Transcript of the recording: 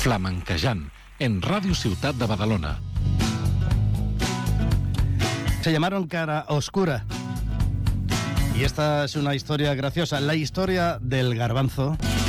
Flamenquejant, en Radio Ciutat de Badalona. Se llamaron Cara Oscura. Y esta es una historia graciosa, la historia del garbanzo